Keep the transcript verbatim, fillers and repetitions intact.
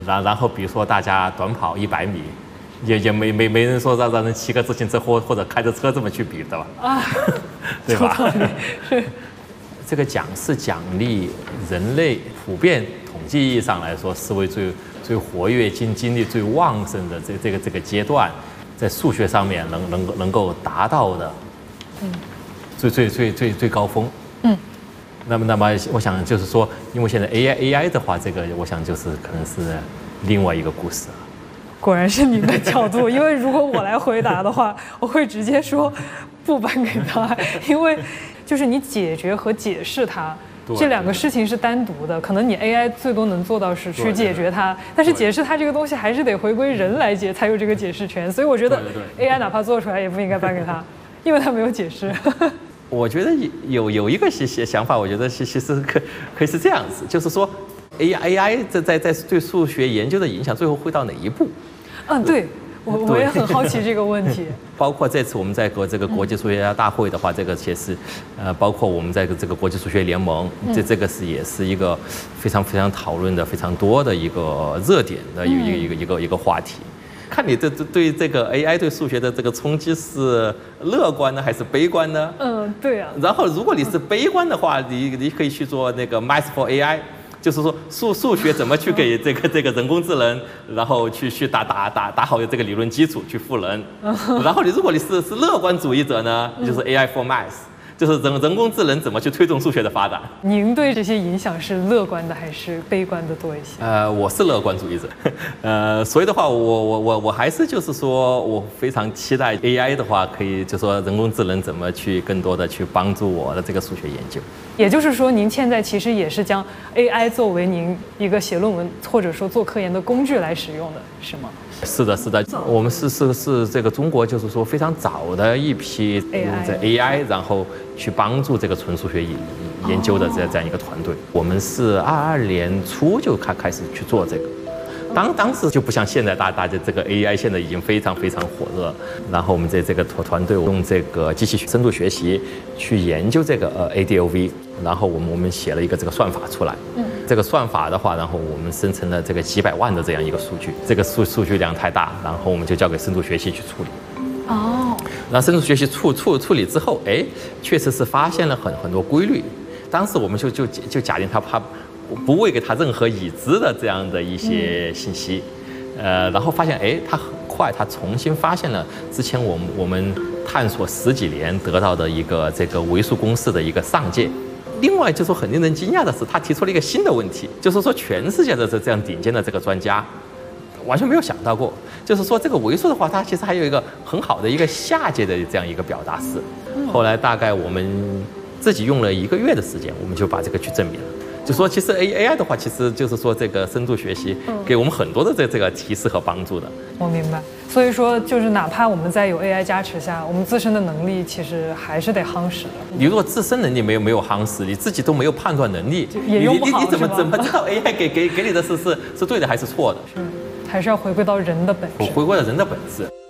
然然后比如说大家短跑一百米，也也没没没人说让让人骑个自行车或或者开着车这么去比，对吧？ 啊， 对吧？ 是。 这个奖是奖励人类普遍统计意义上来说思维最最活跃、精精力最旺盛的这这个这个阶段，在数学上面能能能够达到的，嗯，最最最最最高峰。嗯。那么那么我想就是说，因为现在 A I A I 的话，这个我想就是可能是另外一个故事了。 果然是您的角度，因为如果我来回答的话，我会直接说不颁给他，因为就是你解决和解释它这两个事情是单独的，可能你 A I 最多能做到是去解决它，但是解释它这个东西还是得回归人来解才有这个解释权，所以我觉得 A I 哪怕做出来也不应该颁给他，因为他没有解释。 我觉得有有一个些想法，我觉得其其实可可以是这样子，就是说 A I A I 在在在对数学研究的影响最后会到哪一步？ 嗯，对。我我也很好奇这个问题。 包括这次我们在国这个国际数学家大会的话，这个也是，呃，包括我们在这个国际数学联盟，这这个是也是一个非常非常讨论的非常多的一个热点的一个一个一个一个话题。看你这这对这个 A I 对数学的这个冲击是乐观呢还是悲观呢？ 嗯，对啊。 然后如果你是悲观的话，你你可以去做那个 Math for A I。就是说数数学怎么去给这个这个人工智能，然后去去打打打打好这个理论基础去赋能。然后你如果你是是乐观主义者呢，就是 A I for Math， 就是人人工智能怎么去推动数学的发展。 您对这些影响是乐观的还是悲观的多一些？ 呃，我是乐观主义者。呃，所以的话，我我我我还是就是说我非常期待 A I 的话，可以就说人工智能怎么去更多的去帮助我的这个数学研究。 也就是说，您现在其实也是将 A I 作为您一个写论文或者说做科研的工具来使用的，是吗？ 是的，是的，我们是是是这个中国就是说非常早的一批用在 A I， 然后去帮助这个纯数学研研究的这这样一个团队。我们是二二年初就开开始去做这个。当当时就不像现在大大家这个 A I 现在已经非常非常火热，然后我们在这个团团队用这个机器深度学习去研究这个呃 A D O V， 然后我们我们写了一个这个算法出来，嗯，这个算法的话，然后我们生成了这个几百万的这样一个数据，这个数数据量太大，然后我们就交给深度学习去处理。哦，然后深度学习处处处理之后，哎，确实是发现了很很多规律，当时我们就就就假定他他。不喂给他任何已知的这样的一些信息，呃，然后发现，哎，他很快他重新发现了之前我们我们探索十几年得到的一个这个维数公式的一个上界。另外，就说很令人惊讶的是，他提出了一个新的问题，就是说全世界的这这样顶尖的这个专家完全没有想到过，就是说这个维数的话，它其实还有一个很好的一个下界的这样一个表达式。后来大概我们自己用了一个月的时间，我们就把这个去证明了。就说其实 A A I 的话，其实就是说这个深度学习给我们很多的这这个提示和帮助的。 我明白，所以说就是哪怕我们在有 A I 加持下，我们自身的能力其实还是得夯实的。 你如果自身能力没有没有夯实，你自己都没有判断能力， 也用不好， 你你怎么怎么知道 A I 给给给你的是是是对的还是错的？ 是，还是要回归到人的本质。 回归到人的本质。